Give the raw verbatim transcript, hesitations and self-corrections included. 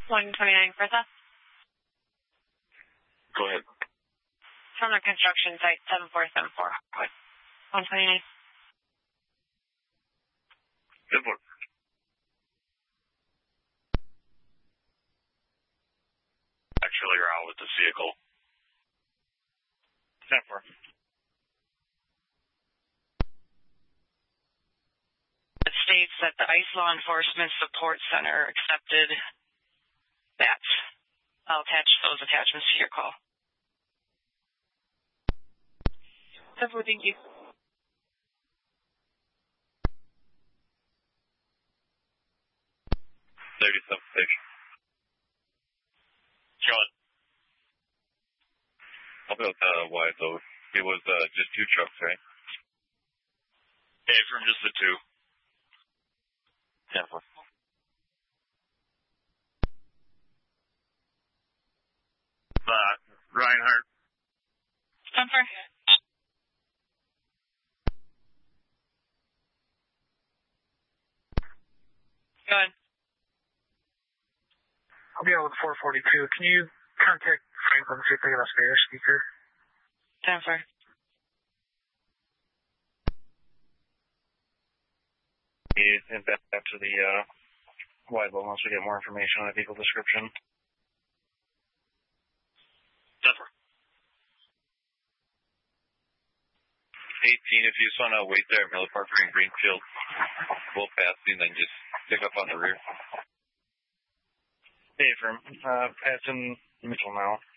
one twenty-nine, Bertha. Go ahead. From the construction site, seven four seven four. one twenty-nine. Good one. Actually, you're out with this vehicle. ten four. It states that the ICE Law Enforcement Support Center accepted that. I'll attach those attachments to your call. ten four, thank you. thirty-seven station. John. How about uh, why though? It was uh, just two trucks, right? Hey, from just the two. ten four. Uh, Reinhardt. ten four. Go ahead. I'll be out with four forty-two. Can you contact Franklin, see if they got a spare speaker? ten four. And back to the uh, wide load once we get more information on the vehicle description. ten four. eighteen, if you just want to wait there at Miller Park in Greenfield, we'll pass you and then just pick up on the rear. Hey, firm. Uh, passing Mitchell now.